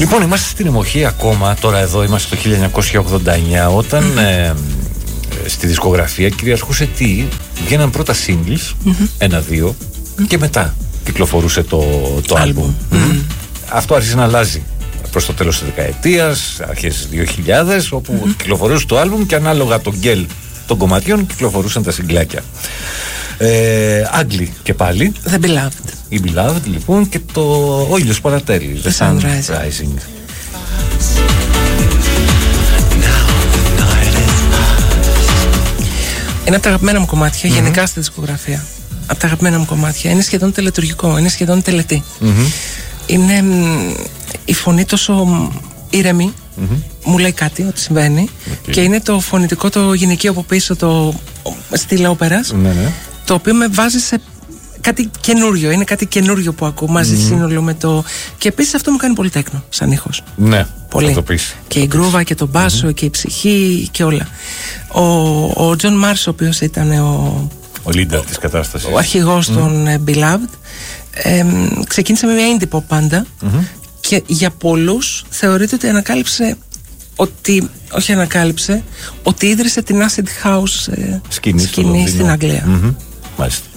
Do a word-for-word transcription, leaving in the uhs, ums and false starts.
Λοιπόν, είμαστε στην εποχή ακόμα, τώρα εδώ είμαστε το χίλια εννιακόσια ογδόντα εννιά, όταν mm-hmm. ε, στη δισκογραφία κυριαρχούσε τι, βγαίναν πρώτα singles, mm-hmm. ένα-δύο, mm-hmm. και μετά κυκλοφορούσε το, το άλμπουμ. Mm-hmm. Mm-hmm. Αυτό άρχισε να αλλάζει προς το τέλος της δεκαετίας, αρχές δύο χιλιάδες, όπου mm-hmm. κυκλοφορούσε το άλμπουμ και ανάλογα τον γκέλ των κομματιών κυκλοφορούσαν τα συγκλάκια. Ε, Άγγλοι και πάλι. The Beloved. Η Beloved, λοιπόν, και το Ο ήλιος παρατέλει. The, The Sun Rising. rising. Είναι από τα αγαπημένα μου κομμάτια, mm-hmm. γενικά στη δισκογραφία. Από τα αγαπημένα μου κομμάτια. Είναι σχεδόν τελετουργικό, είναι σχεδόν τελετή. Mm-hmm. Είναι μ, η φωνή τόσο ήρεμη, mm-hmm. μου λέει κάτι ότι συμβαίνει, okay. και είναι το φωνητικό, το γυναικείο από πίσω, το στυλ όπερας, ναι, ναι. το οποίο με βάζει σε κάτι καινούριο. Είναι κάτι καινούριο που ακούω μαζί mm-hmm. σύνολο με το. Και επίσης αυτό μου κάνει πολύ τέκνο, σαν ήχος. Ναι, πολύ. Θα το πεις. Και η γκρούβα και το μπάσο mm-hmm. και η ψυχή και όλα. Ο Τζον Μάρς, ο οποίος ήταν ο. Ο leader της κατάστασης. Ο αρχηγός mm-hmm. των uh, Beloved. Ε, ξεκίνησε με μια indie pop πάντα. Mm-hmm. Και για πολλούς θεωρείται ότι ανακάλυψε. Ότι, όχι ανακάλυψε, ότι ίδρυσε την Acid House ε, σκηνή, σκηνή στην Αγγλία. Mm-hmm. Μάλιστα.